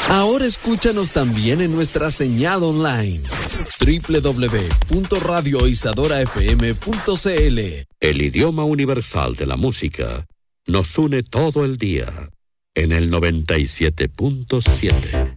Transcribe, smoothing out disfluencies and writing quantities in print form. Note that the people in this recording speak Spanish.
Ahora escúchanos también en nuestra señal online www.radioisadorafm.cl. El idioma universal de la música nos une todo el día en el 97.7.